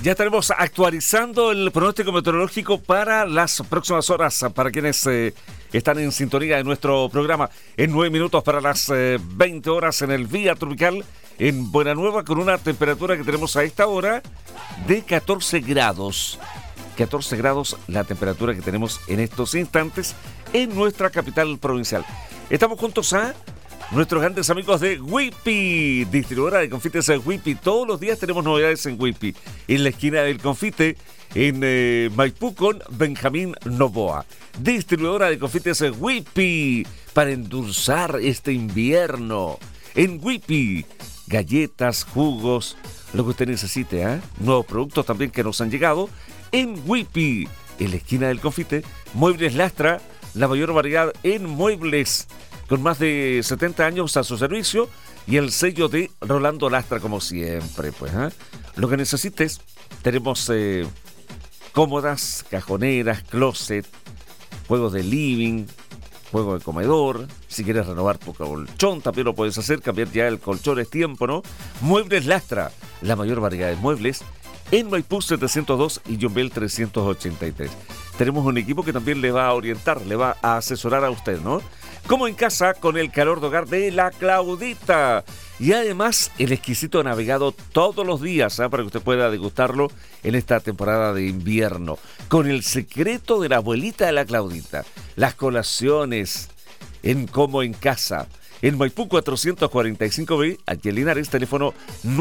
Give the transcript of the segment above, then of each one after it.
Ya estaremos actualizando el pronóstico meteorológico para las próximas horas, para quienes están en sintonía de nuestro programa. En 9 minutos para las 20 horas en el Vía Tropical, en Buenanueva, con una temperatura que tenemos a esta hora de 14 grados. 14 grados la temperatura que tenemos en estos instantes en nuestra capital provincial. Estamos juntos a nuestros grandes amigos de Whippy, distribuidora de confites de Whippy. Todos los días tenemos novedades en Whippy, en la esquina del confite, en Maipú con Benjamín Novoa. Distribuidora de confites de Whippy para endulzar este invierno. En Whippy, galletas, jugos, lo que usted necesite, ¿eh? Nuevos productos también que nos han llegado. En Whippy, en la esquina del confite, Muebles Lastra, la mayor variedad en muebles, con más de 70 años a su servicio, y el sello de Rolando Lastra, como siempre, pues, ¿eh? Lo que necesites, tenemos cómodas, cajoneras, closet, juegos de living, juego de comedor. Si quieres renovar tu colchón, también lo puedes hacer, cambiar ya el colchón, es tiempo, ¿no? Muebles Lastra, la mayor variedad de muebles, en Maipú 702 y Yumbel 383. Tenemos un equipo que también le va a orientar, le va a asesorar a usted, ¿no? Como en casa, con el calor de hogar de La Claudita. Y además, el exquisito navegado todos los días, ¿eh? Para que usted pueda degustarlo en esta temporada de invierno. Con el secreto de la abuelita de La Claudita. Las colaciones en Como en Casa. En Maipú 445B, aquí en Linares, teléfono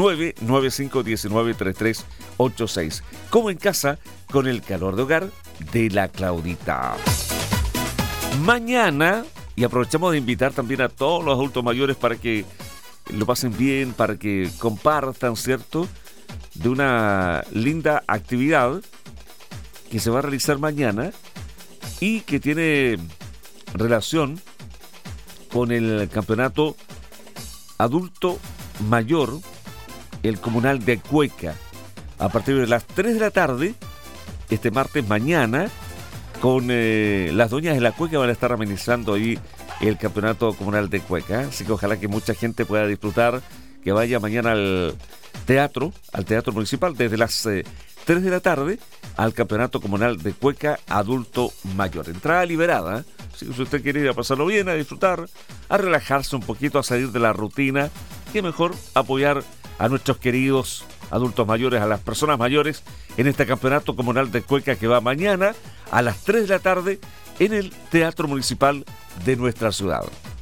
995-193386. Como en casa, con el calor de hogar de La Claudita. Mañana, y aprovechamos de invitar también a todos los adultos mayores para que lo pasen bien, para que compartan, ¿cierto?, de una linda actividad que se va a realizar mañana y que tiene relación con el campeonato adulto mayor, el comunal de Cueca, a partir de las 3 de la tarde, este martes mañana, con las doñas de la Cueca van a estar amenizando ahí el campeonato comunal de Cueca. Así que ojalá que mucha gente pueda disfrutar, que vaya mañana al teatro municipal, desde las 3 de la tarde, al campeonato comunal de Cueca adulto mayor. Entrada liberada, si usted quiere ir a pasarlo bien, a disfrutar, a relajarse un poquito, a salir de la rutina, qué mejor apoyar a nuestros queridos adultos mayores, a las personas mayores, en este campeonato comunal de Cueca que va mañana a las 3 de la tarde en el Teatro Municipal de nuestra ciudad.